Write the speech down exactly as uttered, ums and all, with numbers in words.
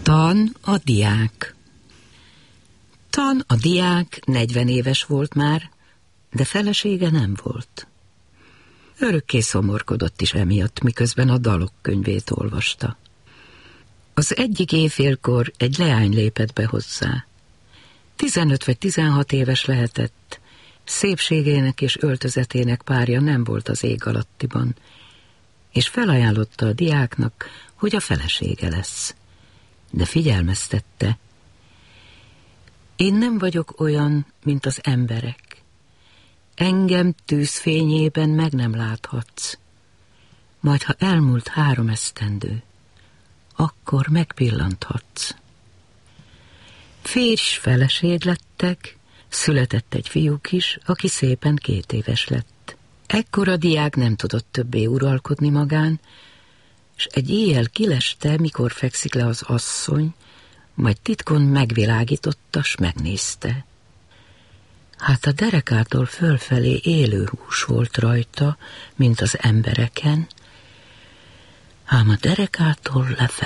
Tan a diák. Tan a diák negyven éves volt már, de felesége nem volt. Örökké szomorkodott is emiatt, miközben a dalok könyvét olvasta. Az egyik éjfélkor egy leány lépett be hozzá. Tizenöt vagy tizenhat éves lehetett, szépségének és öltözetének párja nem volt az ég alattiban, és felajánlotta a diáknak, hogy a felesége lesz. De figyelmeztette: én nem vagyok olyan, mint az emberek. Engem tűzfényében meg nem láthatsz. Majd, ha elmúlt három esztendő, akkor megpillanthatsz. Férj, feleség lettek, született egy fiúk is, aki szépen két éves lett. Ekkor a diák nem tudott többé uralkodni magán, és egy éjjel kileste, mikor fekszik le az asszony, majd titkon megvilágította, s megnézte. Hát a derekától fölfelé élő hús volt rajta, mint az embereken, ám a derekától lefelé